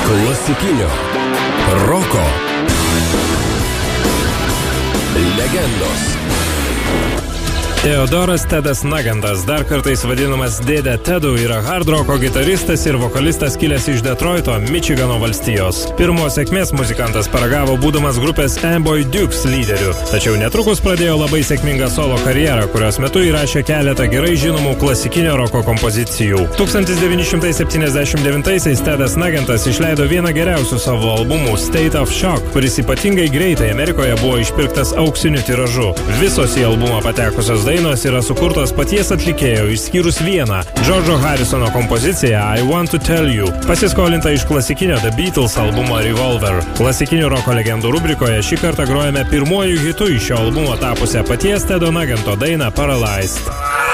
Klasikinio roko legendos. Teodoras Tedas Nagantas, dar kartais vadinamas Dėdė Tedu, yra hard roko gitaristas ir vokalistas kilęs iš Detroito, Mičigano valstijos. Pirmos sėkmės muzikantas paragavo būdamas grupės Amboy Dukes lyderiu, tačiau netrukus pradėjo labai sėkmingą solo karjerą, kurios metu įrašė keletą gerai žinomų klasikinio roko kompozicijų. 1979-aisiais Tedas Nagantas išleido vieną geriausių savo albumų State of Shock, kuris ypatingai greitai Amerikoje buvo išpirktas auksiniu tiražu. Visos į albumą patekusios dainos yra sukurtos paties atlikėjo, išskyrus vieną Džordžo Harrisono kompoziciją I Want to Tell You, pasiskolinta iš klasikinio The Beatles albumo Revolver. Klasikinių roko legendų rubrikoje šį kartą grojame pirmuoju hitu iš šio albumo tapusią paties Tedo Naganto dainą Paralyzed.